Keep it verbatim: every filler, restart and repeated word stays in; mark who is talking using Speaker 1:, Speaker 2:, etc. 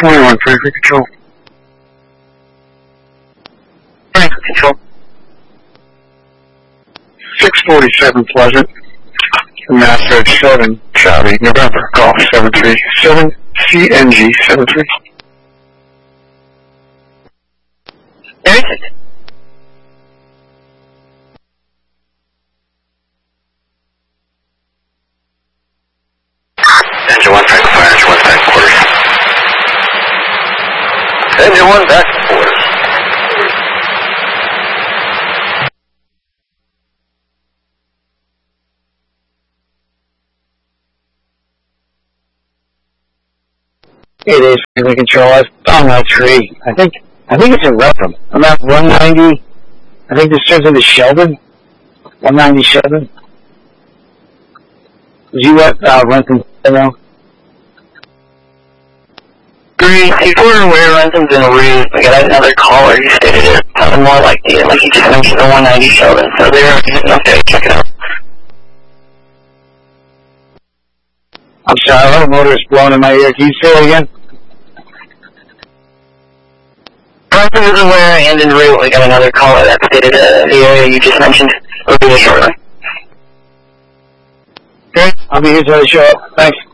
Speaker 1: twenty-one, Franklin Control. Franklin Control. six forty-seven Pleasant. Master seven, Charlie, November, Golf seven three seven, C N G seven three.
Speaker 2: There is it.
Speaker 3: Engine one back fire, engine one back quarters. Engine one back quarters.
Speaker 2: It is Franklin Control. I found that tree. I think I think it's in Rutherford. I'm at one ninety. I think this turns into Sheldon. one ninety Sheldon. Was you at uh, Renton now?
Speaker 3: Green, before we're Rentham's in a route, we got another caller. He stated it sounded more like the, like he just mentioned the one ninety Sheldon. So they're okay. Check it out.
Speaker 2: I'm sorry, my motor is blowing in my ear. Can you say it again?
Speaker 3: Rentham is aware and en route. We got another caller that stated uh, the area you just mentioned. We'll be there shortly.
Speaker 2: Okay, I'll be here till the show. Thanks.